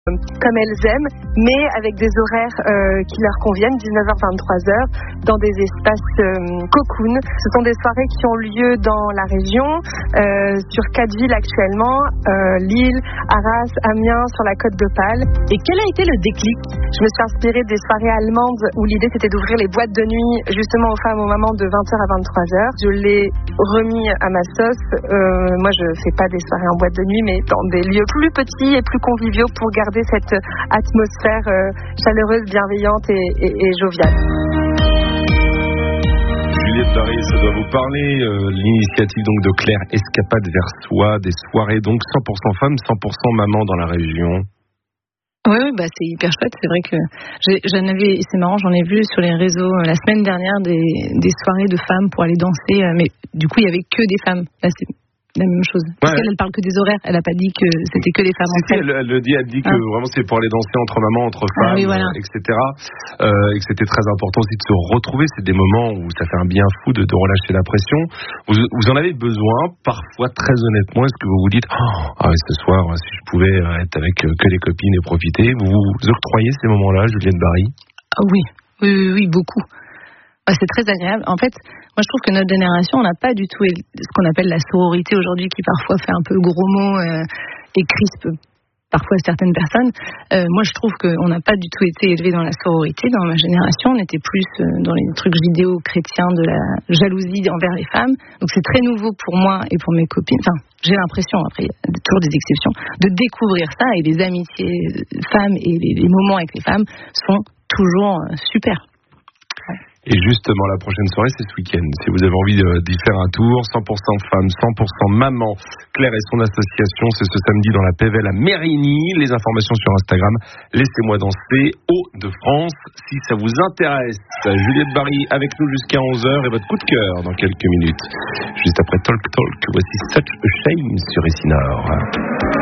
comme elles aiment, mais avec des horaires qui leur conviennent, 19h-23h, dans des espaces cocoon. Ce sont des soirées qui ont lieu dans la région, sur 4 villes actuellement, Lille, Arras, Amiens, sur la Côte d'Opale. Et quel a été le déclic ? Je me suis inspirée des soirées allemandes où l'idée c'était d'ouvrir les boîtes de nuit justement aux femmes, aux mamans de 20h à 23h. Je l'ai remis à ma sauce. Moi je fais pas des soirées en boîte de nuit, mais dans des lieux plus petits et plus conviviaux pour garder cette atmosphère chaleureuse, bienveillante et joviale. Juliette Barry, ça doit vous parler, l'initiative donc de Claire Escapade vers soi, des soirées donc 100% femmes, 100% mamans dans la région. Oui, c'est hyper chouette. C'est vrai que c'est marrant, j'en ai vu sur les réseaux la semaine dernière des soirées de femmes pour aller danser, mais du coup il y avait que des femmes. Là, c'est la même chose. Parce qu'elle parle que des horaires, elle n'a pas dit que c'était que les femmes. Elle dit que vraiment c'est pour aller danser entre mamans, entre femmes, etc. Et que c'était très important aussi de se retrouver. C'est des moments où ça fait un bien fou de relâcher la pression. Vous en avez besoin, parfois très honnêtement. Est-ce que vous vous dites ce soir, si je pouvais être avec que les copines et profiter, vous octroyez ces moments-là, Juliette Barry? Oui, beaucoup. C'est très agréable. En fait, moi je trouve que notre génération, on n'a pas du tout ce qu'on appelle la sororité aujourd'hui, qui parfois fait un peu gros mot et crispe parfois certaines personnes. Moi je trouve qu'on n'a pas du tout été élevés dans la sororité. Dans ma génération, on était plus dans les trucs judéo-chrétiens de la jalousie envers les femmes. Donc c'est très nouveau pour moi et pour mes copines. Enfin, j'ai l'impression, après il y a toujours des exceptions, de découvrir ça, et les amitiés femmes et les moments avec les femmes sont toujours super. Et justement, la prochaine soirée, c'est ce week-end. Si vous avez envie d'y faire un tour, 100% femmes, 100% maman, Claire et son association, c'est ce samedi dans la Pévelle à Mérigny. Les informations sur Instagram, laissez-moi danser, Hauts-de-France, si ça vous intéresse. Juliette Barry avec nous jusqu'à 11h et votre coup de cœur dans quelques minutes. Juste après Talk Talk, voici Such a Shame sur Essinor.